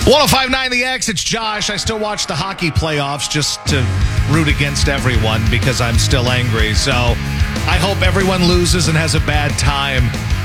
1059 The X, it's Josh. I still watch the hockey playoffs just to root against everyone because I'm still angry. So I hope everyone loses and has a bad time.